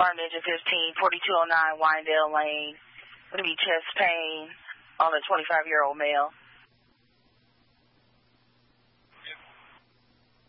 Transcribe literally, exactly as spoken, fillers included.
Farm Engine fifteen, forty-two oh nine Winedale Lane. Going to be chest pain on a twenty-five-year-old male.